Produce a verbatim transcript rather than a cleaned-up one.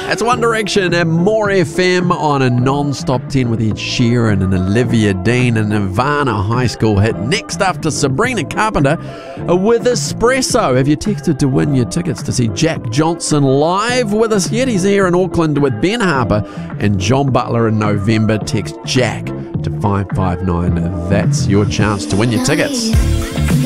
It's One Direction and More F M on a non-stop ten with Ed Sheeran and Olivia Dean and Nirvana High School hit. Next up to Sabrina Carpenter with Espresso. Have you texted to win your tickets to see Jack Johnson live with us yet? He's here in Auckland with Ben Harper and John Butler in November. Text Jack to five five nine. That's your chance to win your tickets.